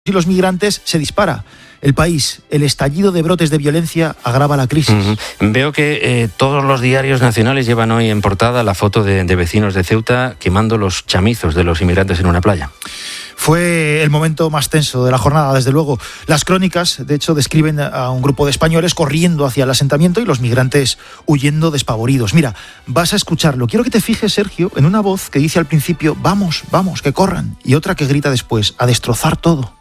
y los migrantes se dispara. El país, el estallido de brotes de violencia agrava la crisis. Veo que todos los diarios nacionales llevan hoy en portada la foto de vecinos de Ceuta quemando los chamizos de los inmigrantes en una playa. Fue el momento más tenso de la jornada, desde luego. Las crónicas, de hecho, describen a un grupo de españoles corriendo hacia el asentamiento y los migrantes huyendo despavoridos. Mira, vas a escucharlo. Quiero que te fijes, Sergio, en una voz que dice al principio, vamos, vamos, que corran, y otra que grita después, a destrozar todo.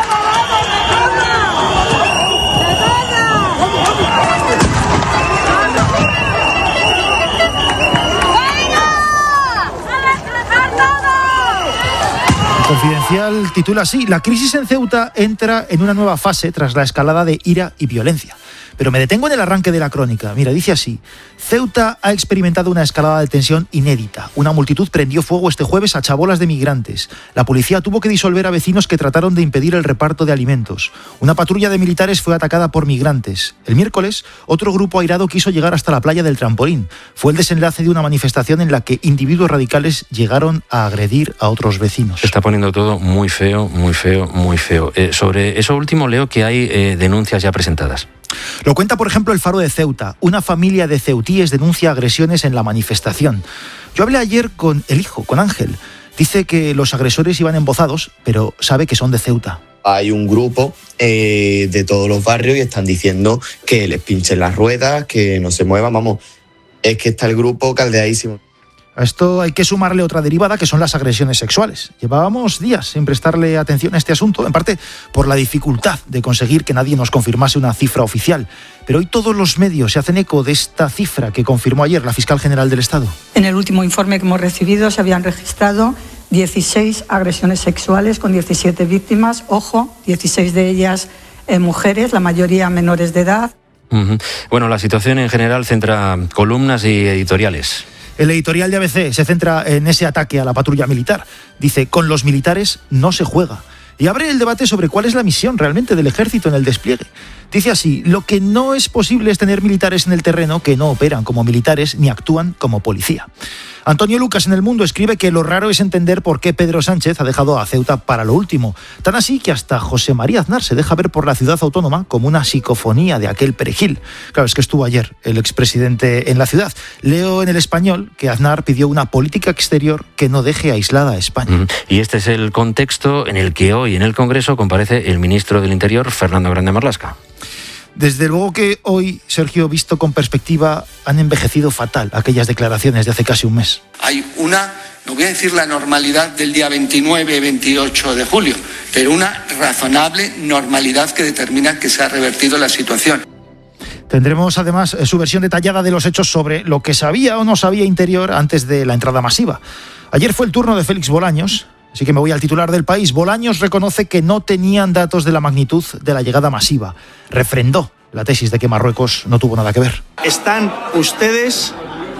Confidencial titula así: la crisis en Ceuta entra en una nueva fase tras la escalada de ira y violencia. Pero me detengo en el arranque de la crónica. Mira, dice así: Ceuta ha experimentado una escalada de tensión inédita. Una multitud prendió fuego este jueves a chabolas de migrantes. La policía tuvo que disolver a vecinos que trataron de impedir el reparto de alimentos. Una patrulla de militares fue atacada por migrantes. El miércoles, otro grupo airado quiso llegar hasta la playa del Trampolín. Fue el desenlace de una manifestación en la que individuos radicales llegaron a agredir a otros vecinos. Se está poniendo todo muy feo, muy feo, muy feo. Sobre eso último leo que hay denuncias ya presentadas. Lo cuenta, por ejemplo, el Faro de Ceuta. Una familia de ceutíes denuncia agresiones en la manifestación. Yo hablé ayer con el hijo, con Ángel. Dice que los agresores iban embozados, pero sabe que son de Ceuta. Hay un grupo de todos los barrios y están diciendo que les pinchen las ruedas, que no se muevan. Vamos, es que está el grupo caldeadísimo. A esto hay que sumarle otra derivada, que son las agresiones sexuales. Llevábamos días sin prestarle atención a este asunto, en parte por la dificultad de conseguir que nadie nos confirmase una cifra oficial. Pero hoy todos los medios se hacen eco de esta cifra que confirmó ayer la fiscal general del Estado. En el último informe que hemos recibido se habían registrado 16 agresiones sexuales con 17 víctimas. Ojo, 16 de ellas mujeres, la mayoría menores de edad. Bueno, la situación en general centra columnas y editoriales. El editorial de ABC se centra en ese ataque a la patrulla militar. Dice, con los militares no se juega. Y abre el debate sobre cuál es la misión realmente del ejército en el despliegue. Dice así: lo que no es posible es tener militares en el terreno que no operan como militares ni actúan como policía. Antonio Lucas en El Mundo escribe que lo raro es entender por qué Pedro Sánchez ha dejado a Ceuta para lo último. Tan así que hasta José María Aznar se deja ver por la ciudad autónoma como una psicofonía de aquel perejil. Claro, es que estuvo ayer el expresidente en la ciudad. Leo en El Español que Aznar pidió una política exterior que no deje aislada a España. Y este es el contexto en el que hoy en el Congreso comparece el ministro del Interior, Fernando Grande Marlaska. Desde luego que hoy, Sergio, visto con perspectiva, han envejecido fatal aquellas declaraciones de hace casi un mes. Hay una, no voy a decir la normalidad del día 29-28 de julio, pero una razonable normalidad que determina que se ha revertido la situación. Tendremos además su versión detallada de los hechos sobre lo que sabía o no sabía Interior antes de la entrada masiva. Ayer fue el turno de Félix Bolaños. Así que me voy al titular del País. Bolaños reconoce que no tenían datos de la magnitud de la llegada masiva. Refrendó la tesis de que Marruecos no tuvo nada que ver. Están ustedes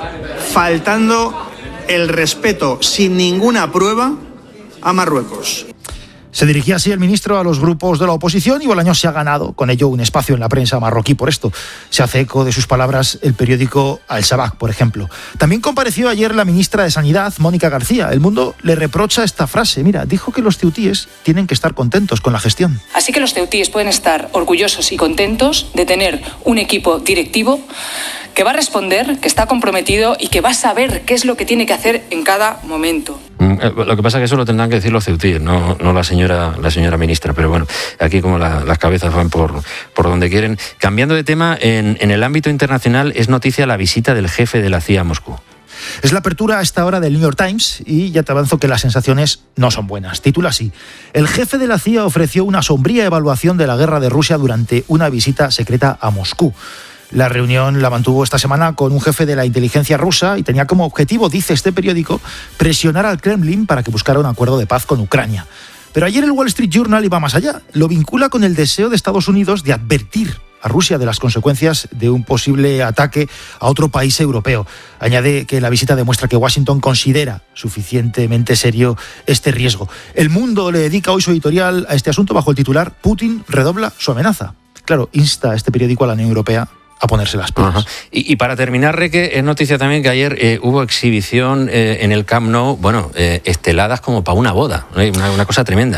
faltando el respeto sin ninguna prueba a Marruecos. Se dirigía así el ministro a los grupos de la oposición y Bolaños se ha ganado con ello un espacio en la prensa marroquí por esto. Se hace eco de sus palabras el periódico Al Sabah, por ejemplo. También compareció ayer la ministra de Sanidad, Mónica García. El Mundo le reprocha esta frase. Mira, dijo que los ceutíes tienen que estar contentos con la gestión. Así que los ceutíes pueden estar orgullosos y contentos de tener un equipo directivo que va a responder, que está comprometido y que va a saber qué es lo que tiene que hacer en cada momento. Lo que pasa es que eso lo tendrán que decir los ceutíes, no la señora ministra, pero bueno, aquí como las cabezas van por donde quieren. Cambiando de tema, en el ámbito internacional es noticia la visita del jefe de la CIA a Moscú. Es la apertura a esta hora del New York Times y ya te avanzo que las sensaciones no son buenas. Titula así: el jefe de la CIA ofreció una sombría evaluación de la guerra de Rusia durante una visita secreta a Moscú. La reunión la mantuvo esta semana con un jefe de la inteligencia rusa y tenía como objetivo, dice este periódico, presionar al Kremlin para que buscara un acuerdo de paz con Ucrania. Pero ayer el Wall Street Journal iba más allá. Lo vincula con el deseo de Estados Unidos de advertir a Rusia de las consecuencias de un posible ataque a otro país europeo. Añade que la visita demuestra que Washington considera suficientemente serio este riesgo. El Mundo le dedica hoy su editorial a este asunto bajo el titular «Putin redobla su amenaza». Claro, insta a este periódico a la Unión Europea a ponerse las pilas. Y para terminar, Reque, es noticia también que ayer hubo exhibición en el Camp Nou, esteladas como para una boda, una cosa tremenda.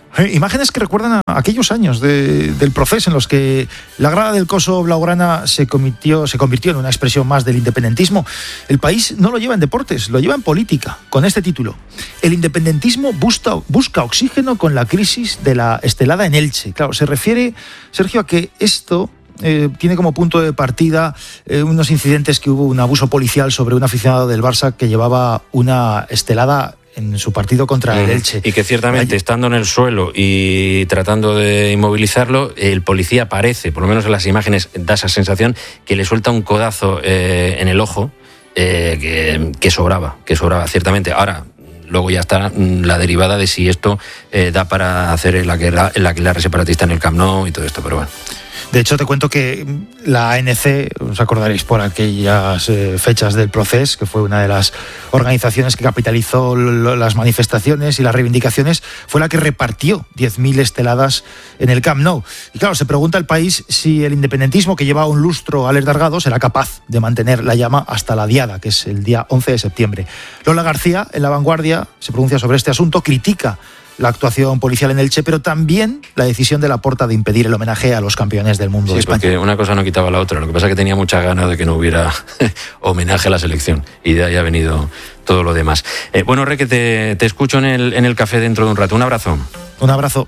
Imágenes que recuerdan a aquellos años del proceso en los que la grada del Coso blaugrana se convirtió en una expresión más del independentismo. El país no lo lleva en deportes, lo lleva en política, con este título: el independentismo busca oxígeno con la crisis de la estelada en Elche. Claro, se refiere, Sergio, a que esto tiene como punto de partida unos incidentes que hubo, un abuso policial sobre un aficionado del Barça que llevaba una estelada en su partido contra el Elche. Y que ciertamente, estando en el suelo y tratando de inmovilizarlo, el policía parece, por lo menos en las imágenes da esa sensación, que le suelta un codazo en el ojo que sobraba, ciertamente. Ahora, luego ya está la derivada de si esto da para hacer el aquelarre separatista en el Camp Nou y todo esto, pero bueno. De hecho, te cuento que la ANC, os acordaréis por aquellas fechas del proceso, que fue una de las organizaciones que capitalizó las manifestaciones y las reivindicaciones, fue la que repartió 10.000 esteladas en el Camp Nou. Y claro, se pregunta el país si el independentismo, que lleva un lustro alargado, será capaz de mantener la llama hasta la diada, que es el día 11 de septiembre. Lola García, en La Vanguardia, se pronuncia sobre este asunto, critica la actuación policial en Elche, pero también la decisión de Laporta de impedir el homenaje a los campeones del mundo de España. Porque una cosa no quitaba la otra. Lo que pasa es que tenía muchas ganas de que no hubiera homenaje a la selección, y de ahí ha venido todo lo demás. Bueno, Re, que te escucho en el café dentro de un rato. Un abrazo. Un abrazo.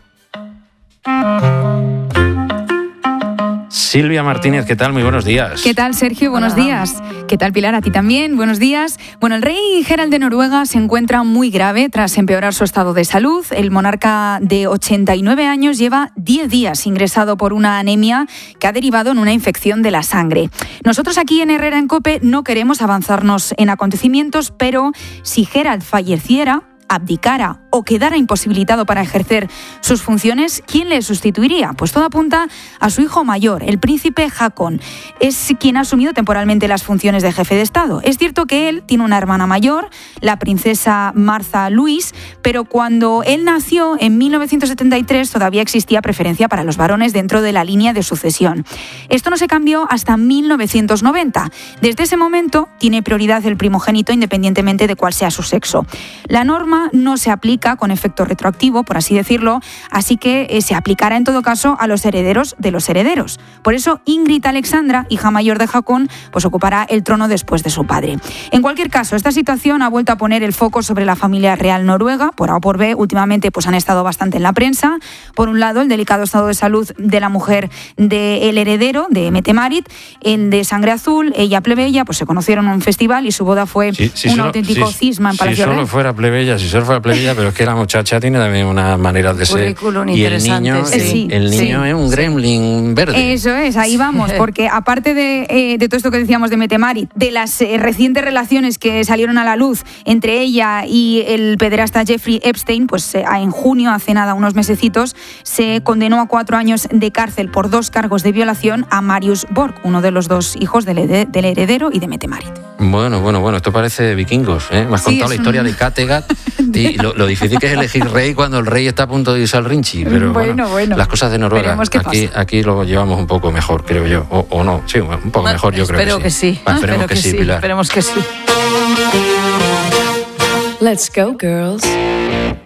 Silvia Martínez, ¿qué tal? Muy buenos días. ¿Qué tal, Sergio? Buenos días. ¿Qué tal, Pilar? A ti también. Buenos días. Bueno, el rey Gerald de Noruega se encuentra muy grave tras empeorar su estado de salud. El monarca de 89 años lleva 10 días ingresado por una anemia que ha derivado en una infección de la sangre. Nosotros aquí en Herrera en COPE no queremos avanzarnos en acontecimientos, pero si Gerald falleciera, abdicara o quedara imposibilitado para ejercer sus funciones, ¿quién le sustituiría? Pues todo apunta a su hijo mayor, el príncipe Haakon. Es quien ha asumido temporalmente las funciones de jefe de Estado. Es cierto que él tiene una hermana mayor, la princesa Martha Louise, pero cuando él nació en 1973 todavía existía preferencia para los varones dentro de la línea de sucesión. Esto no se cambió hasta 1990. Desde ese momento tiene prioridad el primogénito independientemente de cuál sea su sexo. La norma no se aplica con efecto retroactivo, por así decirlo, así que se aplicará en todo caso a los herederos de los herederos. Por eso Ingrid Alexandra, hija mayor de Haakon, pues ocupará el trono después de su padre. En cualquier caso, esta situación ha vuelto a poner el foco sobre la familia real noruega. Por A o por B, últimamente pues han estado bastante en la prensa. Por un lado, el delicado estado de salud de la mujer del heredero, de Mette-Marit, el de sangre azul, ella plebeya, pues se conocieron en un festival y su boda fue un auténtico cisma en Palacio Real. Si solo fuera plebeya, pero es que la muchacha tiene también unas maneras de ser. Y el niño es un gremlin verde. Eso es, ahí vamos, porque aparte de todo esto que decíamos de Mette-Marit, de las recientes relaciones que salieron a la luz entre ella y el pederasta Jeffrey Epstein, pues en junio, hace nada, unos mesecitos, se condenó a 4 años de cárcel por 2 cargos de violación a Marius Borg, uno de los 2 hijos del heredero y de Mette-Marit. Bueno, esto parece vikingos, ¿eh? Me has contado la historia de Kattegat y lo difícil que es elegir rey cuando el rey está a punto de irse al Rinchi. Pero bueno, las cosas de Noruega, aquí lo llevamos un poco mejor, creo yo. O no, sí, un poco mejor, yo creo que sí. Espero que sí. Esperemos que sí, Pilar. Esperemos que sí. Let's go, girls.